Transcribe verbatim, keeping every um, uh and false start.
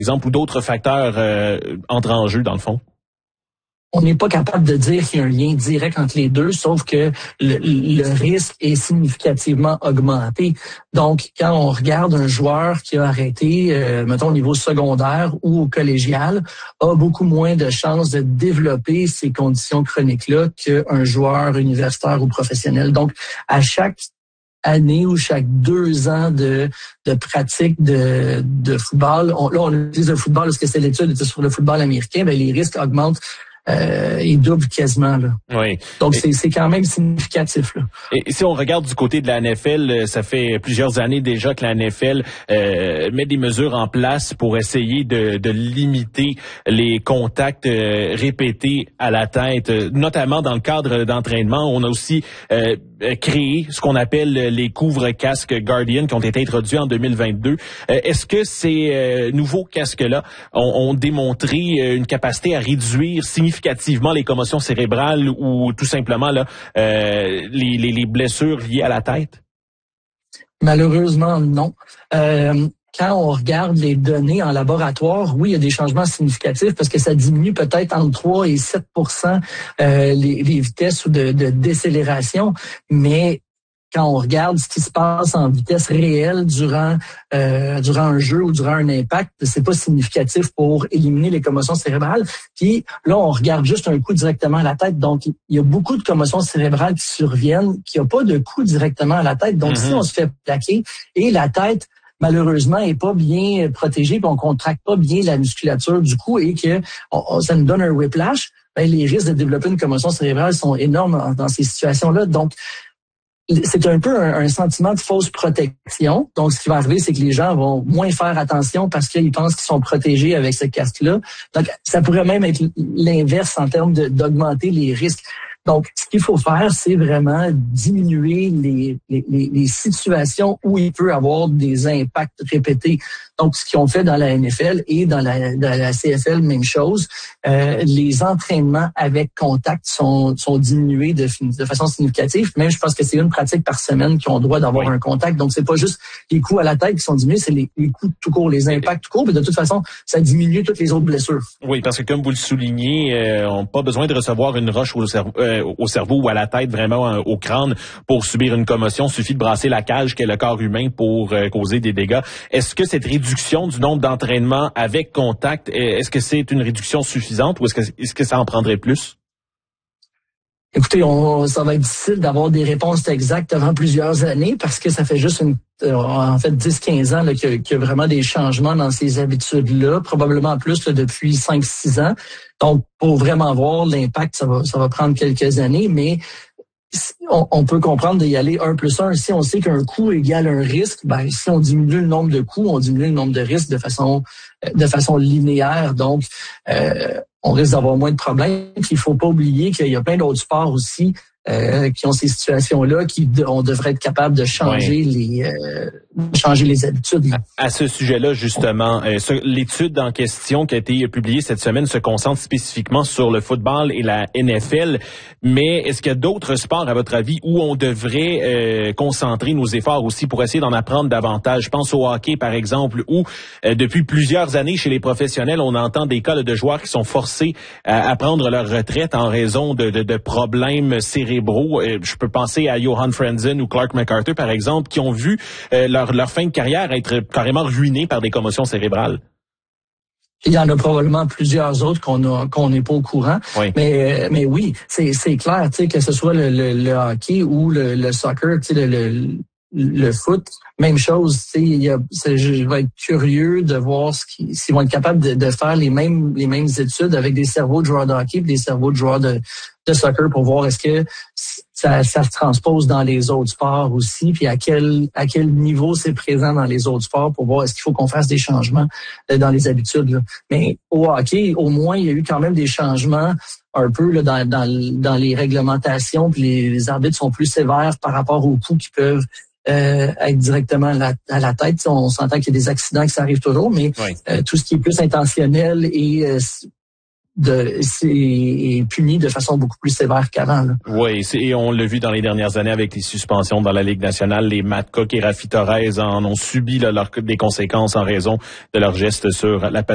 exemple, ou d'autres facteurs euh, entrent en jeu, dans le fond? On n'est pas capable de dire qu'il y a un lien direct entre les deux, sauf que le, le risque est significativement augmenté. Donc, quand on regarde un joueur qui a arrêté, euh, mettons au niveau secondaire ou au collégial, a beaucoup moins de chances de développer ces conditions chroniques-là qu'un joueur universitaire ou professionnel. Donc, à chaque année ou chaque deux ans de, de pratique de, de football, on, là, on utilise le football parce que c'est l'étude sur le football américain, bien, les risques augmentent Euh, et double quasiment là. Oui. Donc c'est c'est quand même significatif là. Et si on regarde du côté de la N F L, ça fait plusieurs années déjà que la N F L euh, met des mesures en place pour essayer de, de limiter les contacts euh, répétés à la tête, notamment dans le cadre d'entraînement. On a aussi euh, créé ce qu'on appelle les couvre-casques Guardian qui ont été introduits en deux mille vingt-deux. Euh, est-ce que ces euh, nouveaux casques-là ont, ont démontré une capacité à réduire significativement significativement les commotions cérébrales ou tout simplement là euh, les, les, les blessures liées à la tête? Malheureusement, non. Euh, quand on regarde les données en laboratoire, oui, il y a des changements significatifs parce que ça diminue peut-être entre trois et sept pour cent euh, les, les vitesses de, de décélération, mais quand on regarde ce qui se passe en vitesse réelle durant euh, durant un jeu ou durant un impact, c'est pas significatif pour éliminer les commotions cérébrales. Puis là, on regarde juste un coup directement à la tête. Donc, il y a beaucoup de commotions cérébrales qui surviennent, qui n'ont pas de coup directement à la tête. Donc, mm-hmm. si on se fait plaquer et la tête, malheureusement, est pas bien protégée, puis on contracte pas bien la musculature du cou et que on, on, ça nous donne un whiplash, ben, les risques de développer une commotion cérébrale sont énormes dans ces situations-là. Donc, c'est un peu un, un sentiment de fausse protection. Donc, ce qui va arriver, c'est que les gens vont moins faire attention parce qu'ils pensent qu'ils sont protégés avec ce casque-là. Donc, ça pourrait même être l'inverse en termes de, d'augmenter les risques. Donc, ce qu'il faut faire, c'est vraiment diminuer les, les, les situations où il peut avoir des impacts répétés. Donc, ce qu'ils ont fait dans la N F L et dans la, dans la C F L, même chose. Euh, les entraînements avec contact sont, sont diminués de, de façon significative. Même, je pense que c'est une pratique par semaine qui ont le droit d'avoir oui. un contact. Donc, c'est pas juste les coups à la tête qui sont diminués, c'est les, les coups tout court, les impacts tout court. Mais de toute façon, ça diminue toutes les autres blessures. Oui, parce que comme vous le soulignez, euh, on n'a pas besoin de recevoir une roche au cerveau, euh, au cerveau ou à la tête, vraiment euh, au crâne pour subir une commotion. Il suffit de brasser la cage qu'est le corps humain pour euh, causer des dégâts. Est-ce que cette réduction du nombre d'entraînements avec contact, est-ce que c'est une réduction suffisante ou est-ce que, est-ce que ça en prendrait plus? Écoutez, on, ça va être difficile d'avoir des réponses exactes avant plusieurs années parce que ça fait juste une, euh, en fait dix à quinze ans là, qu'il, y a, qu'il y a vraiment des changements dans ces habitudes-là, probablement plus là, depuis cinq à six ans. Donc, pour vraiment voir l'impact, ça va, ça va prendre quelques années, mais on, on peut comprendre d'y aller un plus un. Si on sait qu'un coût égale un risque, ben si on diminue le nombre de coûts, on diminue le nombre de risques de façon de façon linéaire. Donc, euh, on risque d'avoir moins de problèmes. Puis, il faut pas oublier qu'il y a plein d'autres sports aussi euh, qui ont ces situations-là, qui on devrait être capable de changer oui. les euh, changer les habitudes. À, à ce sujet-là, justement, euh, ce, l'étude en question qui a été publiée cette semaine se concentre spécifiquement sur le football et la N F L. Mais est-ce qu'il y a d'autres sports, à votre avis, où on devrait euh, concentrer nos efforts aussi pour essayer d'en apprendre davantage? Je pense au hockey, par exemple, où euh, depuis plusieurs années, chez les professionnels, on entend des cas de joueurs qui sont forcés à, à prendre leur retraite en raison de, de, de problèmes cérébraux. Je peux penser à Johan Franzen ou Clark MacArthur, par exemple, qui ont vu euh, leur, leur fin de carrière être carrément ruinée par des commotions cérébrales. Il y en a probablement plusieurs autres qu'on a, qu'on n'est pas au courant. Oui. Mais, mais oui, c'est, c'est clair, tu sais, que ce soit le, le, le hockey ou le, le soccer, tu sais, le, le, le foot, même chose, tu sais, il y a, je vais être curieux de voir ce qui, s'ils vont être capables de, de faire les mêmes, les mêmes études avec des cerveaux de joueurs de hockey et des cerveaux de joueurs de, de soccer pour voir est-ce que ça, ça se transpose dans les autres sports aussi, puis à quel à quel niveau c'est présent dans les autres sports pour voir est-ce qu'il faut qu'on fasse des changements dans les habitudes. Là. Mais au hockey, au moins, il y a eu quand même des changements un peu là, dans, dans, dans les réglementations, puis les, les arbitres sont plus sévères par rapport aux coups qui peuvent euh, être directement à la, à la tête. On s'entend qu'il y a des accidents qui s'arrivent toujours, mais oui. euh, tout ce qui est plus intentionnel et euh, de c'est puni de façon beaucoup plus sévère qu'avant. Là. Oui, c'est, et on l'a vu dans les dernières années avec les suspensions dans la Ligue nationale. Les Matt Cook et Raffi Torres en ont subi là, leur, des conséquences en raison de leurs gestes sur la